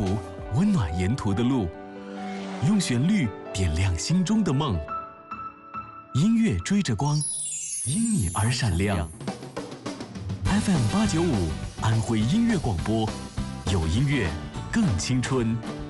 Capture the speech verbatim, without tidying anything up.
符温暖沿途的路，用旋律点亮心中的梦。音乐追着光，因你而闪亮。F M 八九五安徽音乐广播，有音乐更青春。